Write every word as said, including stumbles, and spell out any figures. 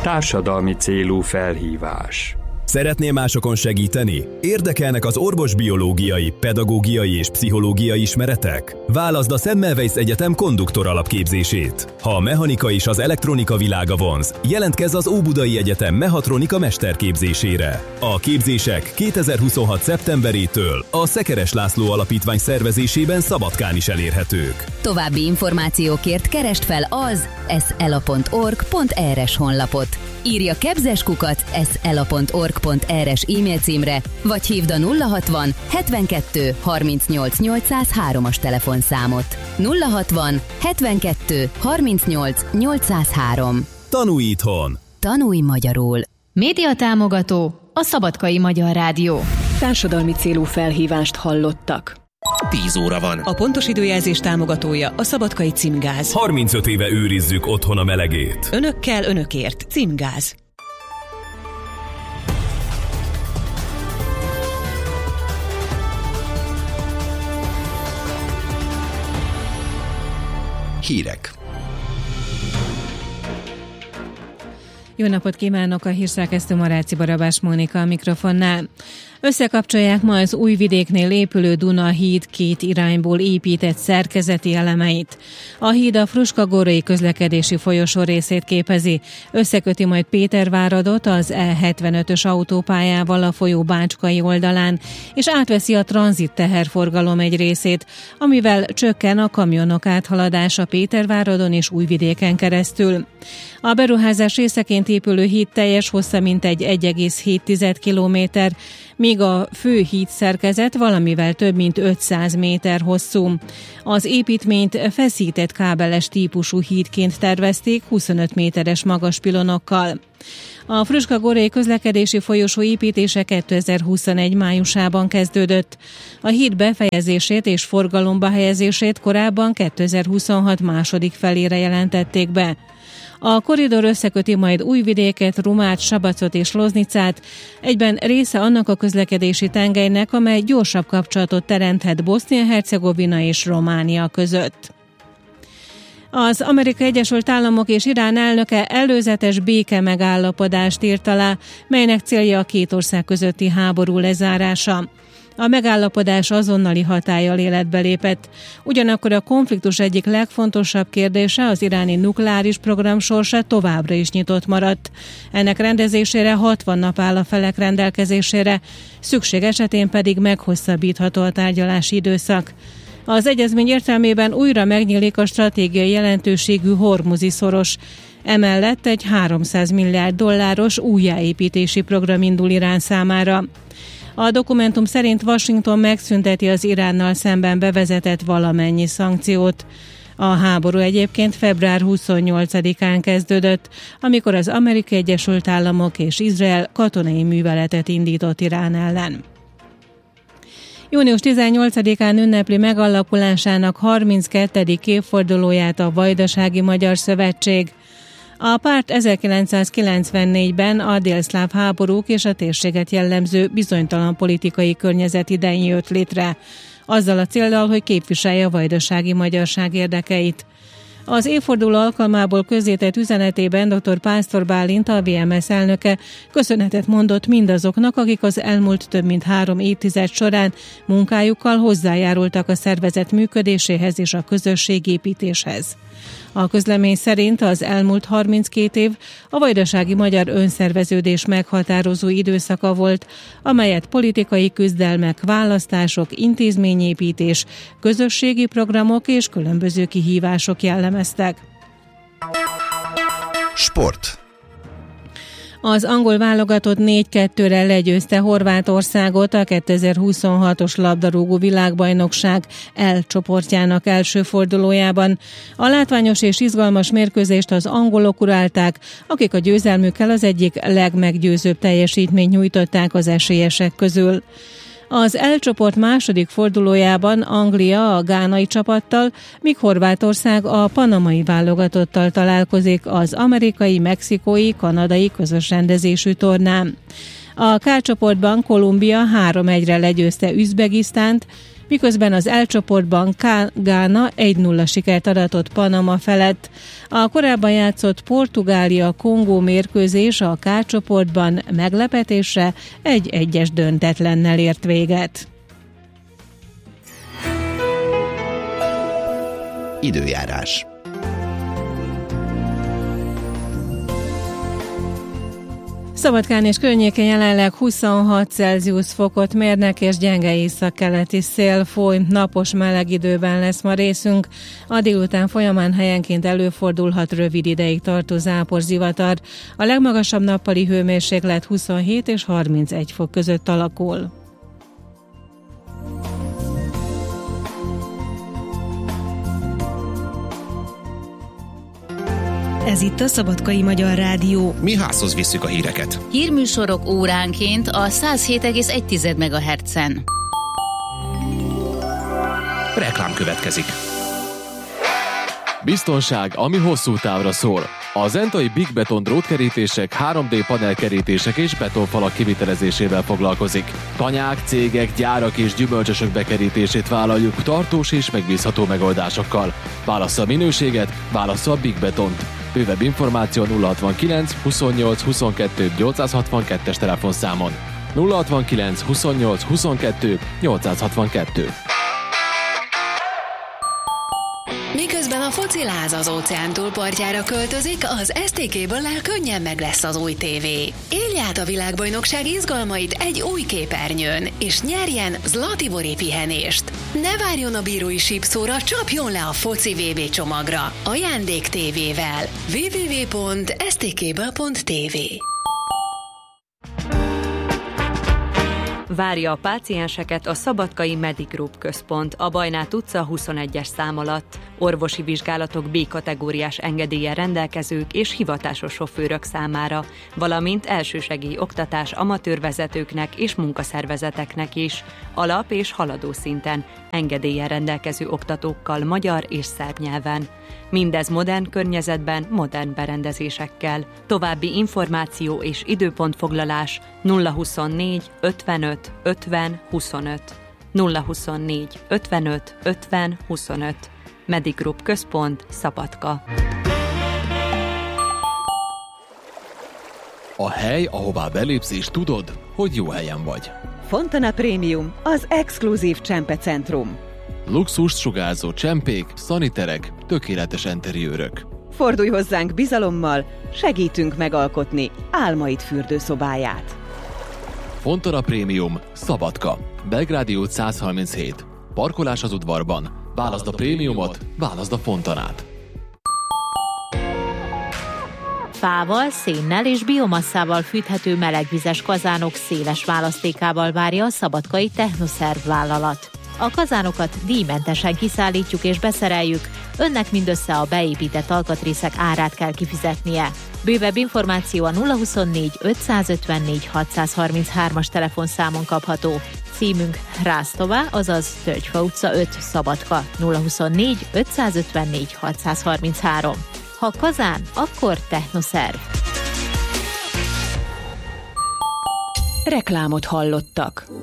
Társadalmi célú felhívás. Szeretnél másokon segíteni? Érdekelnek az orvosbiológiai, pedagógiai és pszichológiai ismeretek? Válaszd a Semmelweis Egyetem konduktor alapképzését. Ha a mechanika és az elektronika világa vonz, jelentkezz az Óbudai Egyetem mehatronika mesterképzésére. A képzések kétezer-huszonhat szeptemberétől a Szekeres László Alapítvány szervezésében Szabadkán is elérhetők. További információkért keresd fel az eszela pont org pont er-es honlapot. Írja kebzeskukat eszela pont org pont er-es e-mail címre, vagy hívd a nulla hatvan hetvenkettő harmincnyolc nyolcszázhárom-as telefonszámot. nulla hatvan hetvenkettő harmincnyolc nyolcszázhárom. Tanulj itthon! Tanulj magyarul! Média támogató a Szabadkai Magyar Rádió. Társadalmi célú felhívást hallottak. tíz óra van. A pontos időjelzés támogatója a Szabadkai Címgáz. harmincöt éve őrizzük otthon a melegét. Önökkel, önökért. Címgáz. Hírek. Jó napot kívánok, a hírszerkesztő Maráci Barabás Mónika a mikrofonnál. Összekapcsolják ma az Újvidéknél épülő Duna híd két irányból épített szerkezeti elemeit. A híd a Fruskagórai közlekedési folyosó részét képezi. Összeköti majd Péterváradot az E hetvenötös autópályával a folyó bácskai oldalán, és átveszi a tranzit teherforgalom egy részét, amivel csökken a kamionok áthaladása Péterváradon és Újvidéken keresztül. A beruházás részeként épülő híd teljes hossza mintegy egy egész hét kilométer, míg a fő híd szerkezet valamivel több mint ötszáz méter hosszú. Az építményt feszített kábeles típusú hídként tervezték huszonöt méteres magas pilonokkal. A Fruskagórai közlekedési folyosó építése kétezer-huszonegy májusában kezdődött. A híd befejezését és forgalomba helyezését korábban kétezer-huszonhat második felére jelentették be. A korridor összeköti majd Újvidéket, Rumát, Sabacot és Loznicát, egyben része annak a közlekedési tengelynek, amely gyorsabb kapcsolatot teremthet Bosznia-Hercegovina és Románia között. Az Amerikai Egyesült Államok és Irán elnöke előzetes béke megállapodást írt alá, melynek célja a két ország közötti háború lezárása. A megállapodás azonnali hatállyal életbe lépett. Ugyanakkor a konfliktus egyik legfontosabb kérdése, az iráni nukleáris program sorsa továbbra is nyitott maradt. Ennek rendezésére hatvan nap áll a felek rendelkezésére, szükség esetén pedig meghosszabbítható a tárgyalási időszak. Az egyezmény értelmében újra megnyílik a stratégiai jelentőségű Hormuzi szoros. Emellett egy háromszáz milliárd dolláros újjáépítési program indul Irán számára. A dokumentum szerint Washington megszünteti az Iránnal szemben bevezetett valamennyi szankciót. A háború egyébként február huszonnyolcadikán kezdődött, amikor az Amerikai Egyesült Államok és Izrael katonai műveletet indított Irán ellen. június tizennyolcadikán ünnepli megalakulásának harminckettedik évfordulóját a Vajdasági Magyar Szövetség. A párt ezerkilencszázkilencvennégyben a délszláv háborúk és a térséget jellemző bizonytalan politikai környezet idején jött létre, azzal a céllal, hogy képviselje a vajdasági magyarság érdekeit. Az évforduló alkalmából közzétett üzenetében dr. Pásztor Bálint, a vé em es elnöke köszönetet mondott mindazoknak, akik az elmúlt több mint három évtized során munkájukkal hozzájárultak a szervezet működéséhez és a közösségépítéshez. A közlemény szerint az elmúlt harminckét év a vajdasági magyar önszerveződés meghatározó időszaka volt, amelyet politikai küzdelmek, választások, intézményépítés, közösségi programok és különböző kihívások jellemeztek. Sport. Az angol válogatott négy kettőre legyőzte Horvátországot a kétezer-huszonhatos labdarúgó világbajnokság L csoportjának első fordulójában. A látványos és izgalmas mérkőzést az angolok uralták, akik a győzelmükkel az egyik legmeggyőzőbb teljesítményt nyújtották az esélyesek közül. Az L csoport második fordulójában Anglia a gánai csapattal, míg Horvátország a panamai válogatottal találkozik az amerikai, mexikói, kanadai közös rendezésű tornán. A K csoportban Kolumbia három egyre legyőzte Üzbegisztánt, miközben az L csoportban Gána egy nulla sikert adatott Panama felett. A korábban játszott Portugália-Kongó mérkőzés a K csoportban meglepetésre egy egyes döntetlennel ért véget. Időjárás. Szabadkán és környéken jelenleg huszonhat Celsius fokot mérnek, és gyenge északkeleti szél fúj. Napos meleg időben lesz ma részünk. A délután folyamán helyenként előfordulhat rövid ideig tartó zápor, zivatar. A legmagasabb nappali hőmérséklet huszonhét és harmincegy fok között alakul. Ez itt a Szabadkai Magyar Rádió. Mi házhoz visszük a híreket. Hírműsorok óránként a száz hét egész egy megahertzen. Reklám következik. Biztonság, ami hosszú távra szól. A zentai Big Beton drótkerítések, három dé panelkerítések és betonfalak kivitelezésével foglalkozik. Tanyák, cégek, gyárak és gyümölcsösök bekerítését vállaljuk tartós és megbízható megoldásokkal. Válassza a minőséget, válassza a Big Betont. Bővebb információ nulla hatvankilenc huszonnyolc huszonkettő nyolcszázhatvankettes telefonszámon. nulla hatvankilenc huszonnyolc huszonkettő nyolcszázhatvankettő. Miközben a fociláz az óceán túlpartjára költözik, az es té Cable-lel könnyen meg lesz az új tévé. Élj át a világbajnokság izgalmait egy új képernyőn, és nyerjen Zlatibori pihenést. Ne várjon a bírói sípszóra, csapjon le a foci vé bé csomagra. Ajándék tévével. double-u double-u double-u pont es té cable pont té vé. Várja a pácienseket a Szabadkai Medigroup központ a Bajnát utca huszonegyes szám alatt. Orvosi vizsgálatok B-kategóriás engedéllyel rendelkezők és hivatásos sofőrök számára, valamint elsősegély oktatás amatőrvezetőknek és munkaszervezeteknek is, alap- és haladó szinten, engedéllyel rendelkező oktatókkal magyar és szerb nyelven. Mindez modern környezetben, modern berendezésekkel. További információ és időpontfoglalás nulla huszonnégy ötvenöt ötven huszonöt. nulla huszonnégy ötvenöt ötven huszonöt. Medigroup központ, Szabadka. A hely, ahová belépsz és tudod, hogy jó helyen vagy. Fontana Premium, az exkluzív csempecentrum. Luxust sugárzó csempék, szaniterek, tökéletes enteriőrök. Fordulj hozzánk bizalommal, segítünk megalkotni álmaid fürdőszobáját. Fontana Premium, Szabadka, Belgrádi út száz harminchét. Parkolás az udvarban. Válaszd a prémiumot, válaszd a Fontanát. Fával, szénnel és biomasszával fűthető melegvizes kazánok széles választékával várja a szabadkai Technoszerv vállalat. A kazánokat díjmentesen kiszállítjuk és beszereljük, önnek mindössze a beépített alkatrészek árát kell kifizetnie. Bővebb információ a nulla huszonnégy ötszázötvennégy hatszázharminchárom-as telefonszámon kapható. Címünk Rásztová, azaz Tölgyfa utca öt, Szabadka, nulla huszonnégy ötszázötvennégy hatszázharminchárom. Ha kazán, akkor Technoszerv. Reklámot hallottak.